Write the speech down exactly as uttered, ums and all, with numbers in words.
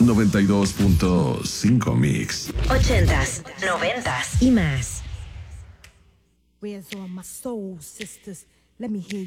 noventa y dos punto cinco Mix. Ochentas, noventas y más. Where's all my soul sisters? Let me hear